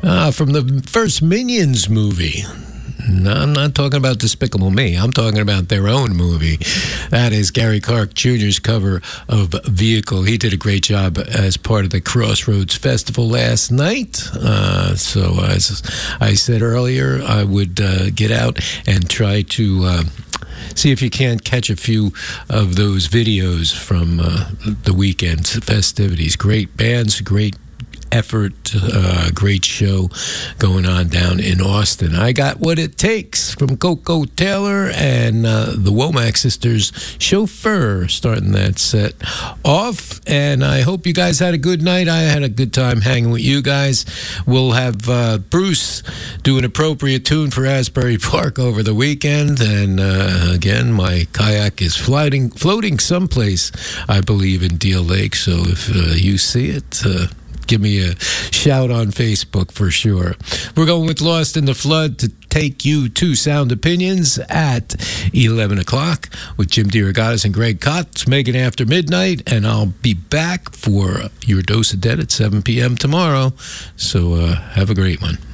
From the first Minions movie. No, I'm not talking about Despicable Me. I'm talking about their own movie. That is Gary Clark Jr.'s cover of Vehicle. He did a great job as part of the Crossroads Festival last night. So as I said earlier, I would get out and try to see if you can't catch a few of those videos from the weekend's festivities. Great bands, great effort, great show going on down in Austin. I Got What It Takes from Coco Taylor and the Womack Sisters, Chauffeur, starting that set off. And I hope you guys had a good night. I had a good time hanging with you guys. We'll have Bruce do an appropriate tune for Asbury Park over the weekend. And again, my kayak is floating someplace, I believe, in Deal Lake. So if you see it, give me a shout on Facebook for sure. We're going with Lost in the Flood to take you to Sound Opinions at 11 o'clock with Jim DeRogatis and Greg Kotz, Megan After Midnight, and I'll be back for your Dose of Dead at 7 p.m. tomorrow. So have a great one.